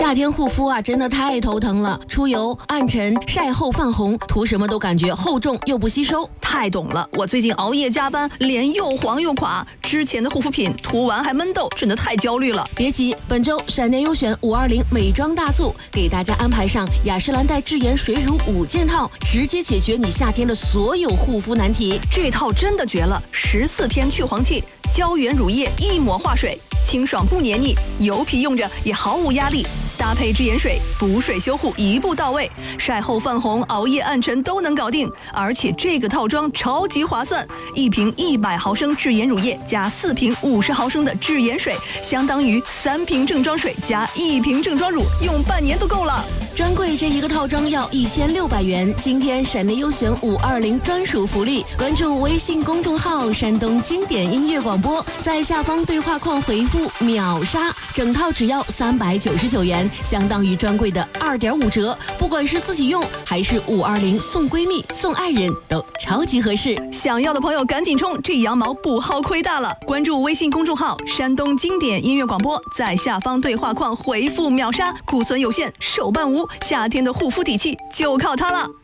夏天护肤啊，真的太头疼了，出油、暗沉、晒后泛红，涂什么都感觉厚重又不吸收。 太懂了，我最近熬夜加班，脸又黄又垮，之前的护肤品涂完还闷痘，真的太焦虑了。 别急，本周闪电优选520美妆大促，给大家安排上雅诗兰黛智颜水乳5件套，直接解决你夏天的所有护肤难题。 这套真的绝了，14天去黄气，胶原乳液一抹化水，清爽不黏腻，油皮用着也毫无压力。搭配智颜水，补水修护一步到位，晒后泛红、熬夜暗沉都能搞定。而且这个套装超级划算，一瓶100毫升智颜乳液加4瓶50毫升的智颜水，相当于3瓶正装水加1瓶正装乳，用半年都够了。 专柜这一个套装要1600元，今天闪电优选520专属福利，关注微信公众号山东经典音乐广播，在下方对话框回复秒杀，整套只要399元，相当于专柜的2.5折，不管是自己用还是520送闺蜜送爱人都超级合适。 想要的朋友赶紧冲，这羊毛不薅亏大了。关注微信公众号山东经典音乐广播，在下方对话框回复秒杀，库存有限，手办无，夏天的护肤底气就靠它了。